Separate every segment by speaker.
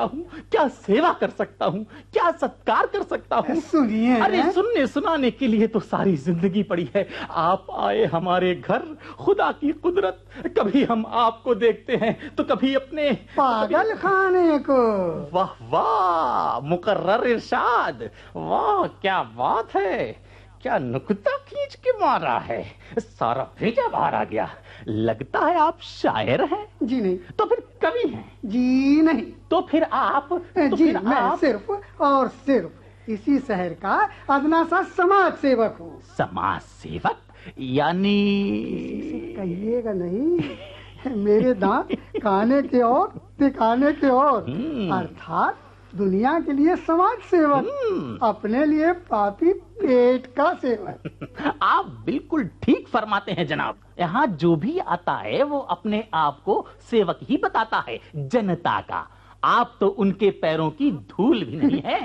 Speaker 1: सकता हूँ, क्या सेवा कर सकता हूँ, क्या सत्कार कर सकता हूँ।
Speaker 2: सुनिए।
Speaker 1: अरे सुनने सुनाने के लिए तो सारी जिंदगी पड़ी है। आप आए हमारे घर, खुदा की कुदरत, कभी हम आपको देखते हैं तो कभी अपने
Speaker 2: पागल खाने को।
Speaker 1: वाह वाह, मुकर्रर इरशाद, वाह क्या बात है, क्या नुक्ता खींच के मारा है, सारा भेजा बाहर आ गया। लगता है आप शायर हैं।
Speaker 2: जी नहीं।
Speaker 1: तो फिर कवि हैं।
Speaker 2: जी नहीं।
Speaker 1: तो फिर आप
Speaker 2: जी फिर मैं आप... सिर्फ और सिर्फ इसी शहर का अदना सा समाज सेवक हूँ।
Speaker 1: समाज सेवक यानी?
Speaker 2: कहिएगा नहीं, मेरे दांत खाने के और दिखाने के और, अर्थात दुनिया के लिए समाज सेवक, अपने लिए पापी पेट का सेवक।
Speaker 1: आप बिल्कुल ठीक फरमाते हैं जनाब। यहाँ जो भी आता है वो अपने आप को सेवक ही बताता है, जनता का। आप तो उनके पैरों की धूल भी नहीं है।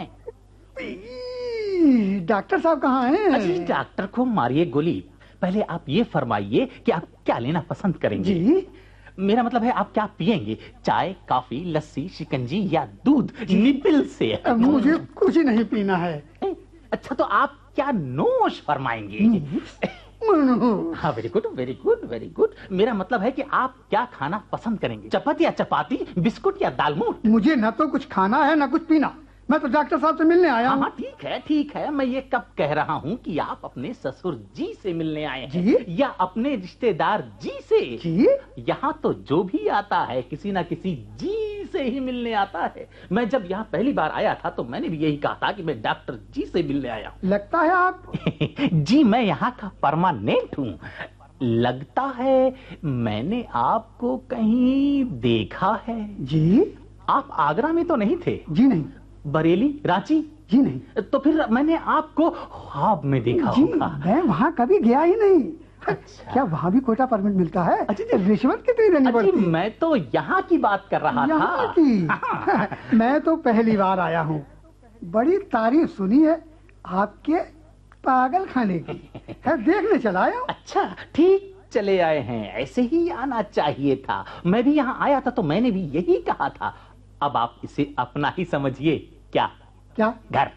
Speaker 2: डॉक्टर साहब कहाँ हैं?
Speaker 1: अजी डॉक्टर को मारिए गोली, पहले आप ये फरमाइए कि आप क्या लेना पसंद करेंगे।
Speaker 2: जी
Speaker 1: मेरा मतलब है आप क्या पिएंगे, चाय, कॉफी, लस्सी, शिकंजी या दूध निपिल से?
Speaker 2: मुझे कुछ नहीं पीना है।
Speaker 1: अच्छा तो आप क्या नोश फरमाएंगे? हाँ, very good very good very good. मेरा मतलब है कि आप क्या खाना पसंद करेंगे, चपाती या चपाती, बिस्कुट या दालमोट?
Speaker 2: मुझे न तो कुछ खाना है न कुछ पीना, मैं तो डॉक्टर साहब से मिलने आया हूँ।
Speaker 1: हाँ ठीक है, मैं ये कब कह रहा हूँ कि आप अपने ससुर जी से मिलने आए हैं
Speaker 2: जी?
Speaker 1: या अपने रिश्तेदार जी से?
Speaker 2: जी?
Speaker 1: यहाँ तो जो भी आता है किसी ना किसी जी से ही मिलने आता है। मैं जब यहाँ पहली बार आया था तो मैंने भी यही कहा था कि मैं डॉक्टर जी से मिलने आया हूँ।
Speaker 2: लगता है आप
Speaker 1: जी मैं यहाँ का परमानेंट हूँ। लगता है मैंने आपको कहीं देखा है।
Speaker 2: जी?
Speaker 1: आप आगरा में तो नहीं थे?
Speaker 2: जी नहीं।
Speaker 1: बरेली, रांची?
Speaker 2: जी नहीं।
Speaker 1: तो फिर मैंने आपको ख्वाब में देखा होगा।
Speaker 2: मैं वहाँ कभी गया ही नहीं।
Speaker 1: अच्छा।
Speaker 2: क्या वहाँ भी कोटा परमिट मिलता है? रिश्वत कितनी देनी पड़ती?
Speaker 1: मैं तो यहाँ की बात कर रहा
Speaker 2: था। की? मैं तो पहली बार आया हूँ। बड़ी तारीफ सुनी है आपके पागल खाने की, है देखने चला आया।
Speaker 1: अच्छा ठीक चले आए हैं, ऐसे ही आना चाहिए था। मैं भी यहाँ आया था तो मैंने भी यही कहा था। अब आप इसे अपना ही समझिए। क्या
Speaker 2: क्या?
Speaker 1: घर।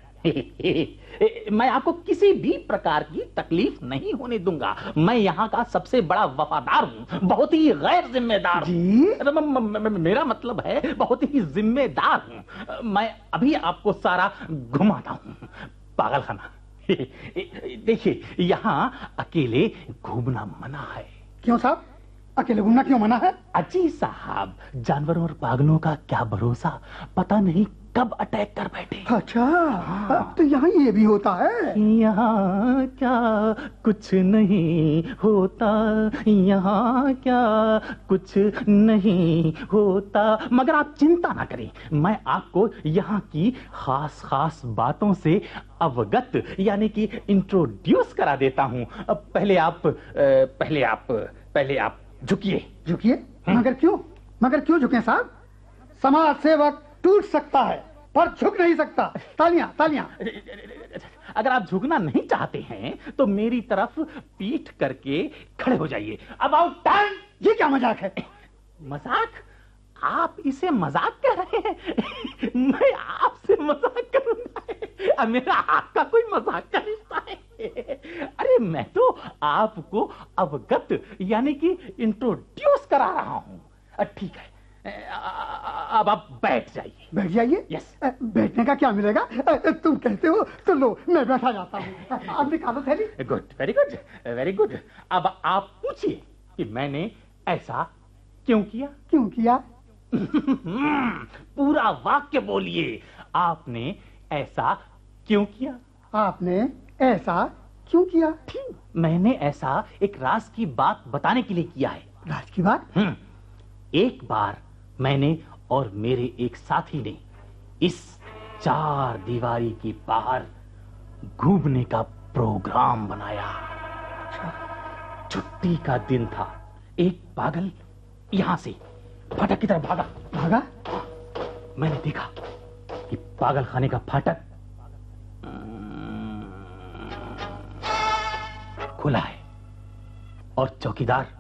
Speaker 1: मैं आपको किसी भी प्रकार की तकलीफ नहीं होने दूंगा। मैं यहाँ का सबसे बड़ा वफादार हूँ, बहुत ही गैर जिम्मेदार हूँ। मेरा मतलब है बहुत ही जिम्मेदार हूँ। मैं अभी आपको सारा घुमाता हूँ। पागल खाना। देखिए यहाँ अकेले घूमना मना है।
Speaker 2: क्यों साहब, अकेले घूमना क्यों मना है?
Speaker 1: अजी साहब, जानवरों और पागलों का क्या भरोसा, पता नहीं कब अटैक कर बैठे।
Speaker 2: अच्छा तो यहाँ ये भी होता है?
Speaker 1: यहाँ क्या कुछ नहीं होता, यहाँ क्या कुछ नहीं होता। मगर आप चिंता ना करें, मैं आपको यहाँ की खास खास बातों से अवगत यानी कि इंट्रोड्यूस करा देता हूँ। पहले आप झुकिए।
Speaker 2: झुकिए? मगर क्यों झुके साहब? समाज सेवक टूट सकता है पर झुक नहीं सकता। तालियां तालियां।
Speaker 1: अगर आप झुकना नहीं चाहते हैं तो मेरी तरफ पीठ करके खड़े हो जाइए। About time.
Speaker 2: ये क्या मजाक है?
Speaker 1: मजाक? आप इसे मजाक कह रहे हैं? मैं आपसे मजाक करूंगा? मेरा आपका कोई मजाक का रिश्ता है? अरे मैं तो आपको अवगत यानी कि इंट्रोड्यूस करा रहा हूं। ठीक है, अब आप बैठ जाइए।
Speaker 2: बैठ जाइए?
Speaker 1: यस।
Speaker 2: बैठने का क्या मिलेगा? तुम कहते हो तो लो, मैं बैठा जाता हूँ। अब निकालो थैली।
Speaker 1: Good, very good very good. अब आप पूछिए कि मैंने ऐसा क्यों किया? पूरा वाक्य बोलिए। आपने ऐसा क्यों किया? मैंने ऐसा एक राज की बात बताने के लिए किया है।
Speaker 2: राज की बात?
Speaker 1: एक बार मैंने और मेरे एक साथी ने इस चार दीवारी के बाहर घूमने का प्रोग्राम बनाया। छुट्टी का दिन था। एक पागल यहां से फाटक की तरफ भागा। मैंने देखा कि पागल खाने का फाटक खुला है और चौकीदार